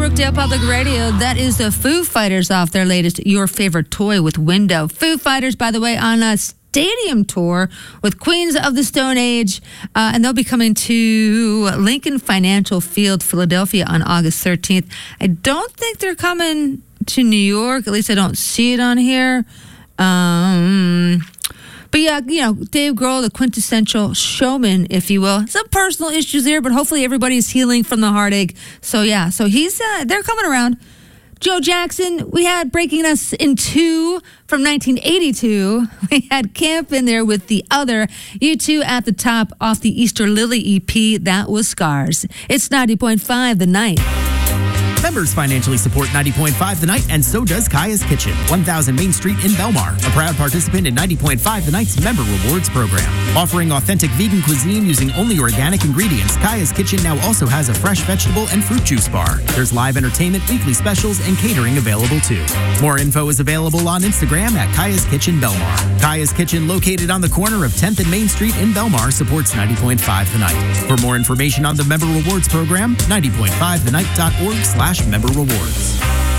Brookdale Public Radio. That is the Foo Fighters off their latest Your Favorite Toy with Window. Foo Fighters, by the way, on a stadium tour with Queens of the Stone Age, and they'll be coming to Lincoln Financial Field, Philadelphia on August 13th. I don't think they're coming to New York. At least I don't see it on here. But yeah, Dave Grohl, the quintessential showman, if you will. Some personal issues there, but hopefully everybody's healing from the heartache. So yeah, they're coming around. Joe Jackson, we had Breaking Us in Two from 1982. We had Camp in there with The Other. U2 at the top off the Easter Lily EP. That was Scars. It's 90.5 The Night. Members financially support 90.5 The Night, and so does Kaya's Kitchen, 1000 Main Street in Belmar, a proud participant in 90.5 The Night's Member Rewards program. Offering authentic vegan cuisine using only organic ingredients, Kaya's Kitchen now also has a fresh vegetable and fruit juice bar. There's live entertainment, weekly specials, and catering available too. More info is available on Instagram at Kaya's Kitchen Belmar. Kaya's Kitchen, located on the corner of 10th and Main Street in Belmar, supports 90.5 The Night. For more information on the Member Rewards program, 90.5thenight.org/member rewards.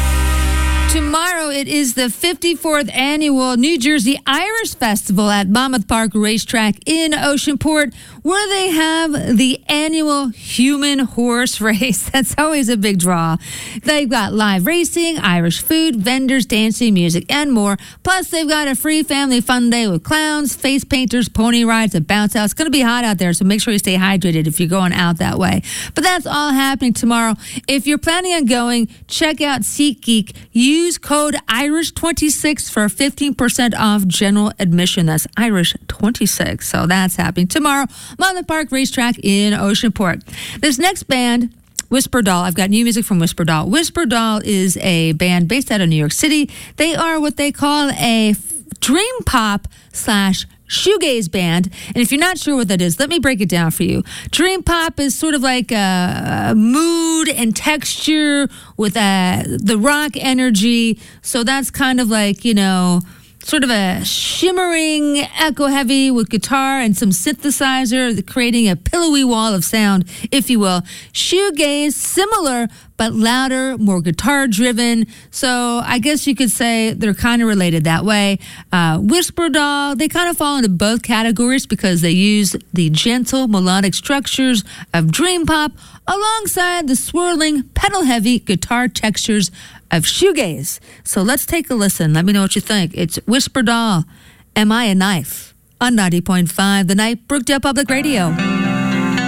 Tomorrow, it is the 54th annual New Jersey Irish Festival at Monmouth Park Racetrack in Oceanport, where they have the annual human horse race. That's always a big draw. They've got live racing, Irish food, vendors, dancing, music, and more. Plus, they've got a free family fun day with clowns, face painters, pony rides, a bounce house. It's going to be hot out there, so make sure you stay hydrated if you're going out that way. But that's all happening tomorrow. If you're planning on going, check out SeatGeek. Use code IRISH26 for 15% off general admission. That's IRISH26. So that's happening tomorrow. Monmouth Park Racetrack in Oceanport. This next band, Whisper Doll. I've got new music from Whisper Doll. Whisper Doll is a band based out of New York City. They are what they call a dream pop / shoegaze band. And if you're not sure what that is, let me break it down for you. Dream pop is sort of like a mood and texture with the rock energy. So that's kind of like, sort of a shimmering, echo heavy with guitar and some synthesizer, creating a pillowy wall of sound, if you will. Shoegaze, similar, but louder, more guitar driven. So I guess you could say they're kind of related that way. Whisper Doll, they kind of fall into both categories because they use the gentle melodic structures of dream pop alongside the swirling, pedal-heavy guitar textures of shoegaze. So let's take a listen. Let me know what you think. It's Whisper Doll, Am I a Knife? On 90.5 The Night, Brookdale Public Radio.